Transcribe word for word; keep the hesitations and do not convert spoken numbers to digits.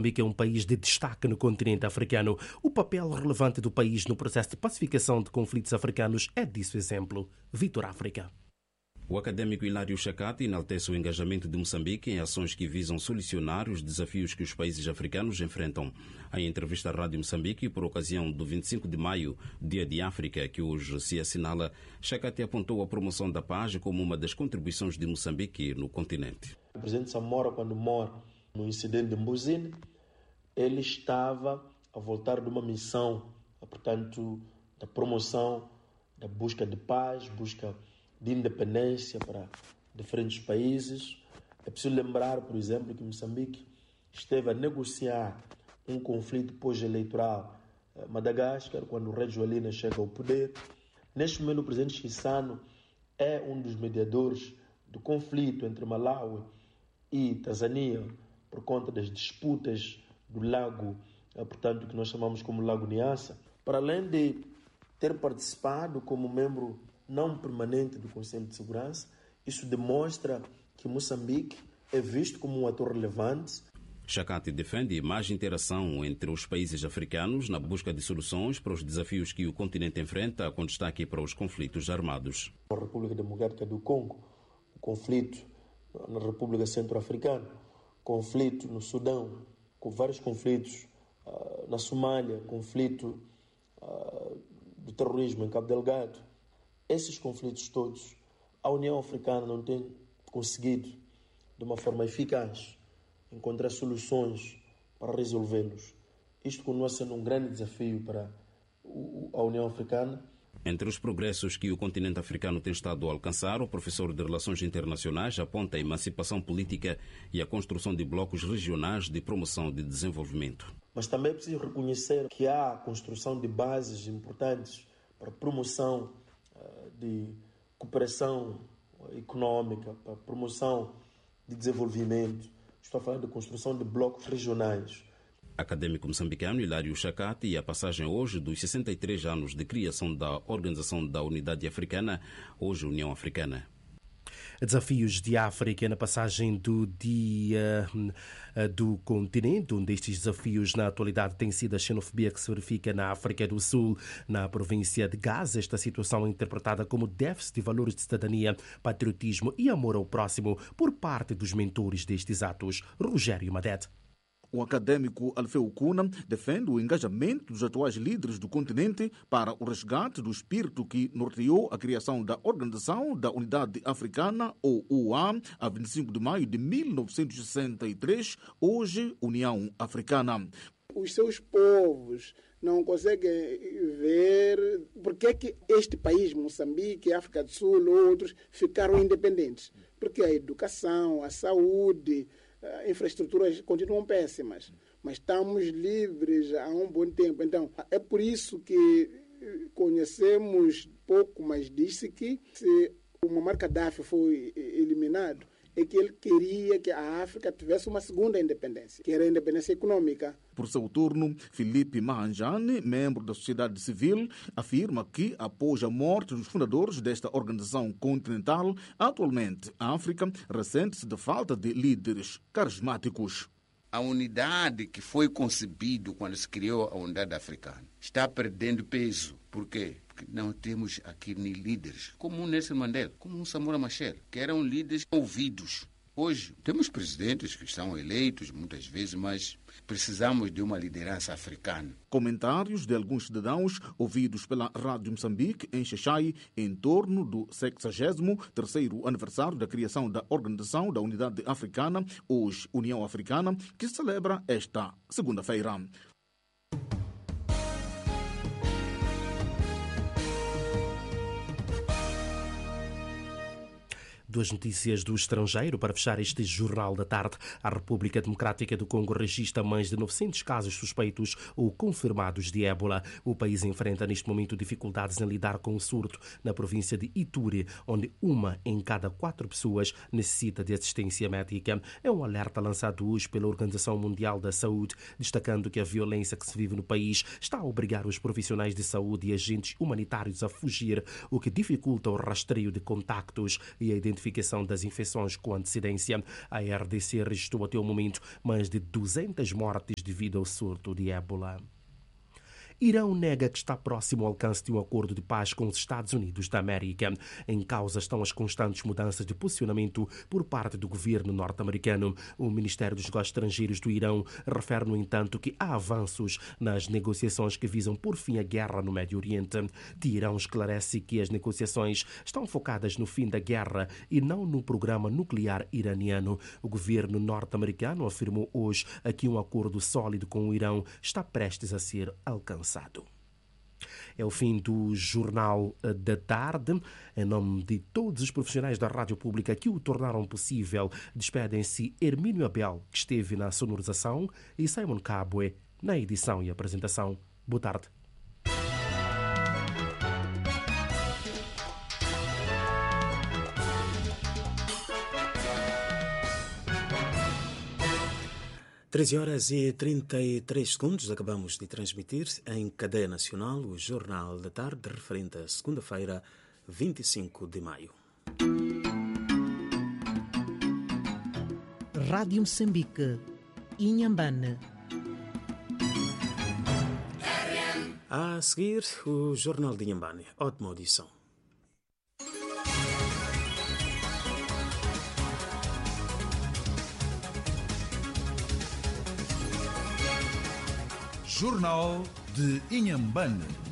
Moçambique é um país de destaque no continente africano. O papel relevante do país no processo de pacificação de conflitos africanos é disso exemplo. Vitor África. O académico Hilário Chakati enaltece o engajamento de Moçambique em ações que visam solucionar os desafios que os países africanos enfrentam. Em entrevista à Rádio Moçambique, por ocasião do vinte e cinco de maio, Dia de África, que hoje se assinala, Chakati apontou a promoção da paz como uma das contribuições de Moçambique no continente. O presidente Samora, quando morre no incidente de Mbuzine, ele estava a voltar de uma missão, portanto, da promoção, da busca de paz, busca de independência para diferentes países. É preciso lembrar, por exemplo, que Moçambique esteve a negociar um conflito pós-eleitoral. Madagascar, quando o rei Joelina chega ao poder. Neste momento, o presidente Chissano é um dos mediadores do conflito entre Malawi e Tanzânia por conta das disputas do lago, portanto, que nós chamamos como Lago Nyassa. Para além de ter participado como membro não permanente do Conselho de Segurança, isso demonstra que Moçambique é visto como um ator relevante. Chakati defende mais interação entre os países africanos na busca de soluções para os desafios que o continente enfrenta, com destaque para os conflitos armados. Na República Democrática do Congo, o conflito na República Centro-Africana, conflito no Sudão, com vários conflitos uh, na Somália, conflito uh, do terrorismo em Cabo Delgado. Esses conflitos todos, a União Africana não tem conseguido, de uma forma eficaz, encontrar soluções para resolvê-los. Isto continua sendo um grande desafio para a União Africana. Entre os progressos que o continente africano tem estado a alcançar, o professor de Relações Internacionais aponta a emancipação política e a construção de blocos regionais de promoção de desenvolvimento. Mas também é preciso reconhecer que há a construção de bases importantes para a promoção de cooperação econômica, para a promoção de desenvolvimento. Estou a falar de construção de blocos regionais. Académico moçambicano Hilário Chakati e a passagem hoje dos sessenta e três anos de criação da Organização da Unidade Africana, hoje União Africana. Desafios de África na passagem do dia do continente. Um destes desafios na atualidade tem sido a xenofobia que se verifica na África do Sul. Na província de Gaza, esta situação é interpretada como déficit de valores de cidadania, patriotismo e amor ao próximo por parte dos mentores destes atos. Rogério Madete. O académico Alfeu Kuna defende o engajamento dos atuais líderes do continente para o resgate do espírito que norteou a criação da Organização da Unidade Africana, ou O U A, a vinte e cinco de maio de mil novecentos e sessenta e três, hoje União Africana. Os seus povos não conseguem ver por que é que este país, Moçambique, África do Sul, outros, ficaram independentes. Porque a educação, a saúde, infraestruturas continuam péssimas, mas estamos livres há um bom tempo. Então, é por isso que conhecemos pouco, mas disse que se o Muammar Gaddafi foi eliminado, é que ele queria que a África tivesse uma segunda independência, que era a independência econômica. Por seu turno, Filipe Mahanjane, membro da sociedade civil, afirma que, após a morte dos fundadores desta organização continental, atualmente a África ressente-se da falta de líderes carismáticos. A unidade que foi concebida quando se criou a unidade africana está perdendo peso. Por quê? Porque não temos aqui nem líderes, como um Nelson Mandela, como um Samora Machel, que eram líderes ouvidos. Hoje, temos presidentes que estão eleitos muitas vezes, mas precisamos de uma liderança africana. Comentários de alguns cidadãos ouvidos pela Rádio Moçambique em Xaixai em torno do sexagésimo terceiro aniversário da criação da Organização da Unidade Africana, hoje União Africana, que se celebra esta segunda-feira. Duas notícias do estrangeiro para fechar este Jornal da Tarde. A República Democrática do Congo registra mais de novecentos casos suspeitos ou confirmados de ébola. O país enfrenta neste momento dificuldades em lidar com o surto na província de Ituri, onde uma em cada quatro pessoas necessita de assistência médica. É um alerta lançado hoje pela Organização Mundial da Saúde, destacando que a violência que se vive no país está a obrigar os profissionais de saúde e agentes humanitários a fugir, o que dificulta o rastreio de contactos e a identificação verificação das infecções com antecedência. A R D C registrou até o momento mais de duzentas mortes devido ao surto de ébola. Irão nega que está próximo ao alcance de um acordo de paz com os Estados Unidos da América. Em causa estão as constantes mudanças de posicionamento por parte do governo norte-americano. O Ministério dos Negócios Estrangeiros do Irão refere, no entanto, que há avanços nas negociações que visam por fim a guerra no Médio Oriente. Teherão esclarece que as negociações estão focadas no fim da guerra e não no programa nuclear iraniano. O governo norte-americano afirmou hoje que um acordo sólido com o Irão está prestes a ser alcançado. É o fim do Jornal da Tarde. Em nome de todos os profissionais da Rádio Pública que o tornaram possível, despedem-se Hermínio Abel, que esteve na sonorização, e Simon Cabue na edição e apresentação. Boa tarde. treze horas e trinta e três segundos, acabamos de transmitir em cadeia nacional o Jornal da Tarde, referente à segunda-feira, vinte e cinco de maio. Rádio Moçambique, Inhambane. A seguir, o Jornal de Inhambane. Ótima audição. Jornal de Inhambane.